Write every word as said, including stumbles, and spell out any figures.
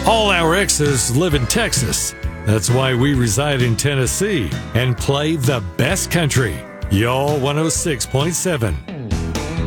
All our exes live in Texas. That's why we reside in Tennessee and play the best country. Y'all one oh six point seven.